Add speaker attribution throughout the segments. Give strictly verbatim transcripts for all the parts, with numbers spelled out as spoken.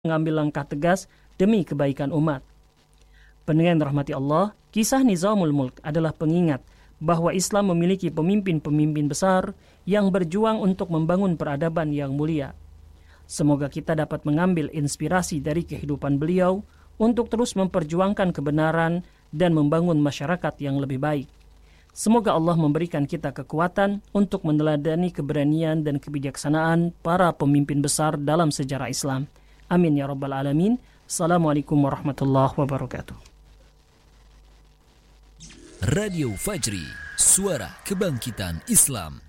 Speaker 1: mengambil langkah tegas demi kebaikan umat. Pendengar yang dirahmati Allah, kisah Nizamul Mulk adalah pengingat bahwa Islam memiliki pemimpin-pemimpin besar yang berjuang untuk membangun peradaban yang mulia. Semoga kita dapat mengambil inspirasi dari kehidupan beliau untuk terus memperjuangkan kebenaran dan membangun masyarakat yang lebih baik. Semoga Allah memberikan kita kekuatan untuk meneladani keberanian dan kebijaksanaan para pemimpin besar dalam sejarah Islam. Amin ya rabbal alamin. Assalamualaikum warahmatullahi wabarakatuh.
Speaker 2: Radio Fajri, suara kebangkitan Islam.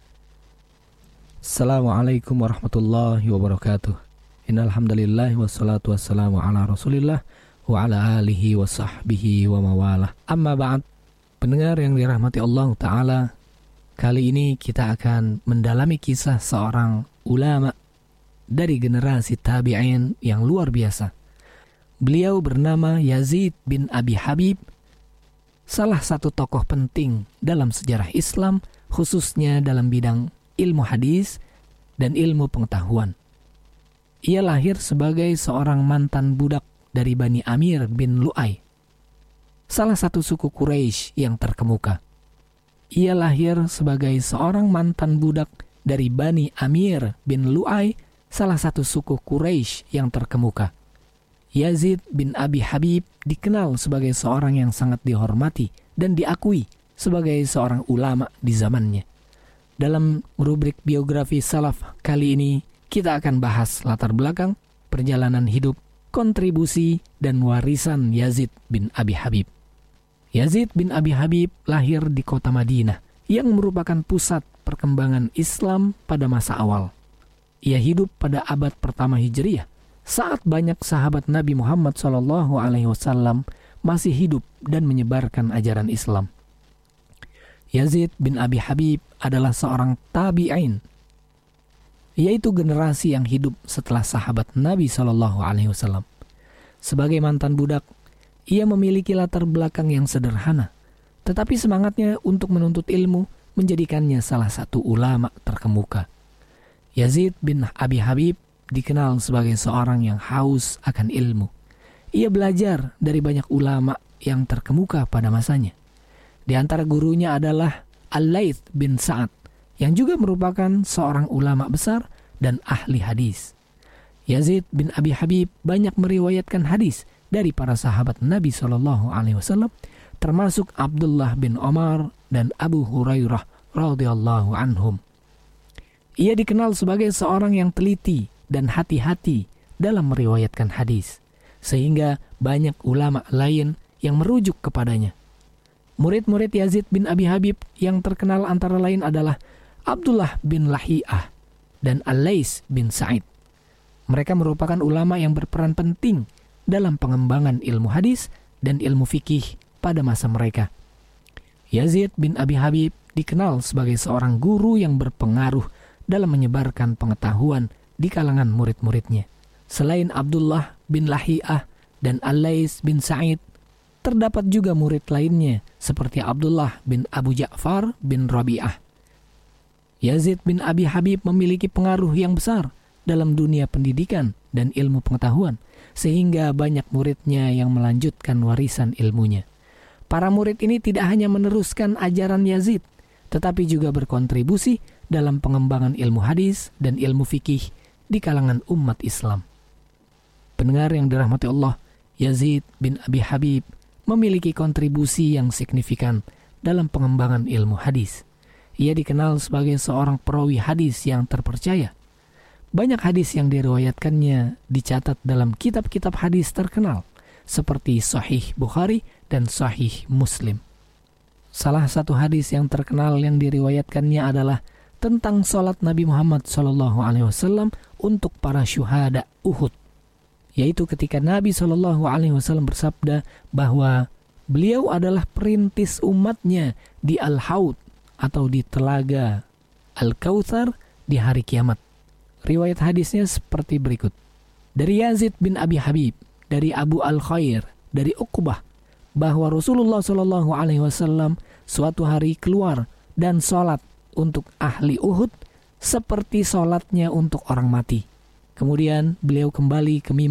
Speaker 3: Assalamualaikum warahmatullahi wabarakatuh. Innal hamdalillah wassalatu wassalamu ala Rasulillah wa ala alihi wa sahbihi wa mawalah. Amma ba'd. Pendengar yang dirahmati Allah Ta'ala, kali ini kita akan mendalami kisah seorang ulama dari generasi tabi'in yang luar biasa. Beliau bernama Yazid bin Abi Habib, salah satu tokoh penting dalam sejarah Islam, khususnya dalam bidang ilmu hadis dan ilmu pengetahuan. Ia lahir sebagai seorang mantan budak dari Bani Amir bin Lu'ay, salah satu suku Quraisy yang terkemuka. Ia lahir sebagai seorang mantan budak dari Bani Amir bin Lu'ay, salah satu suku Quraisy yang terkemuka. Yazid bin Abi Habib dikenal sebagai seorang yang sangat dihormati dan diakui sebagai seorang ulama di zamannya. Dalam rubrik biografi salaf kali ini, kita akan bahas latar belakang, perjalanan hidup, kontribusi, dan warisan Yazid bin Abi Habib. Yazid bin Abi Habib lahir di kota Madinah yang merupakan pusat perkembangan Islam pada masa awal. Ia hidup pada abad pertama Hijriah, saat banyak sahabat Nabi Muhammad shallallahu alaihi wasallam masih hidup dan menyebarkan ajaran Islam. Yazid bin Abi Habib adalah seorang tabi'in, yaitu generasi yang hidup setelah sahabat Nabi shallallahu alaihi wasallam. Sebagai mantan budak, ia memiliki latar belakang yang sederhana, tetapi semangatnya untuk menuntut ilmu menjadikannya salah satu ulama terkemuka. Yazid bin Abi Habib dikenal sebagai seorang yang haus akan ilmu. Ia belajar dari banyak ulama yang terkemuka pada masanya. Di antara gurunya adalah Al-Laits bin Sa'ad, yang juga merupakan seorang ulama besar dan ahli hadis. Yazid bin Abi Habib banyak meriwayatkan hadis dari para sahabat Nabi shallallahu alaihi wasallam, termasuk Abdullah bin Omar dan Abu Hurairah radhiyallahu anhum. Ia dikenal sebagai seorang yang teliti dan hati-hati dalam meriwayatkan hadis, sehingga banyak ulama lain yang merujuk kepadanya. Murid-murid Yazid bin Abi Habib yang terkenal antara lain adalah Abdullah bin Lahiyah dan Al-Laits bin Sa'id. Mereka merupakan ulama yang berperan penting dalam pengembangan ilmu hadis dan ilmu fikih pada masa mereka. Yazid bin Abi Habib dikenal sebagai seorang guru yang berpengaruh dalam menyebarkan pengetahuan di kalangan murid-muridnya. Selain Abdullah bin Lahiyah dan Al-Laits bin Sa'id, terdapat juga murid lainnya seperti Abdullah bin Abu Ja'far bin Rabi'ah. Yazid bin Abi Habib memiliki pengaruh yang besar dalam dunia pendidikan dan ilmu pengetahuan, sehingga banyak muridnya yang melanjutkan warisan ilmunya. Para murid ini tidak hanya meneruskan ajaran Yazid, tetapi juga berkontribusi dalam pengembangan ilmu hadis dan ilmu fikih di kalangan umat Islam. Pendengar yang dirahmati Allah, Yazid bin Abi Habib memiliki kontribusi yang signifikan dalam pengembangan ilmu hadis. Ia dikenal sebagai seorang perawi hadis yang terpercaya. Banyak hadis yang diriwayatkannya dicatat dalam kitab-kitab hadis terkenal seperti Sahih Bukhari dan Sahih Muslim. Salah satu hadis yang terkenal yang diriwayatkannya adalah tentang salat Nabi Muhammad shallallahu alaihi wasallam untuk para syuhada Uhud, yaitu ketika Nabi shallallahu alaihi wasallam bersabda bahwa beliau adalah perintis umatnya di Al-Haud atau di telaga Al-Kautsar di hari kiamat. Riwayat hadisnya seperti berikut. Dari Yazid bin Abi Habib, dari Abu Al-Khair, dari Uqbah, bahwa Rasulullah shallallahu alaihi wasallam suatu hari keluar dan sholat untuk ahli Uhud seperti sholatnya untuk orang mati. Kemudian beliau kembali ke mimbar